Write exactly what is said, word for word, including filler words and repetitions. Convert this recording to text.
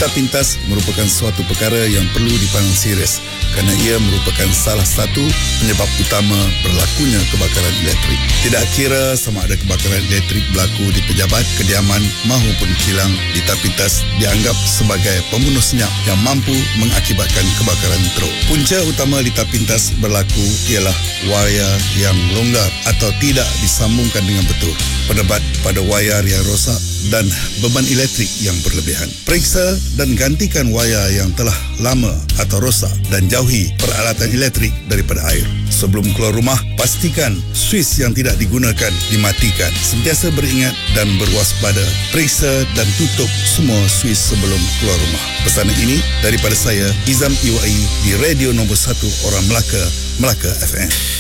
Lita pintas merupakan suatu perkara yang perlu dipandang serius kerana ia merupakan salah satu penyebab utama berlakunya kebakaran elektrik. Tidak kira sama ada kebakaran elektrik berlaku di pejabat, kediaman maupun kilang, lita pintas dianggap sebagai pembunuh senyap yang mampu mengakibatkan kebakaran teruk. Punca utama lita pintas berlaku ialah wayar yang longgar atau tidak disambungkan dengan betul, penebat pada wayar yang rosak dan beban elektrik yang berlebihan. Periksa dan gantikan wayar yang telah lama atau rosak dan jauhi peralatan elektrik daripada air. Sebelum keluar rumah, pastikan suis yang tidak digunakan dimatikan. Sentiasa beringat dan berwaspada. Periksa dan tutup semua suis sebelum keluar rumah. Pesanan ini daripada saya, Izam Iwai, di Radio Nombor satu Orang Melaka, Melaka F M.